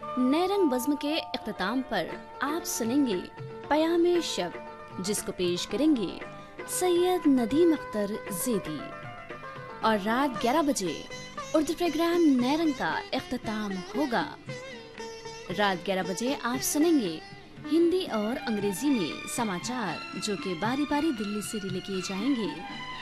नैरंग बज़्म के इख्तिताम पर आप सुनेंगे पयामे शब, जिसको पेश करेंगे सैयद नदीम अख्तर ज़ेदी। और रात 11 बजे उर्दू प्रोग्राम नैरंग का इख्तिताम होगा। रात 11 बजे आप सुनेंगे हिंदी और अंग्रेजी में समाचार, जो कि बारी बारी दिल्ली से रिले किए जाएंगे।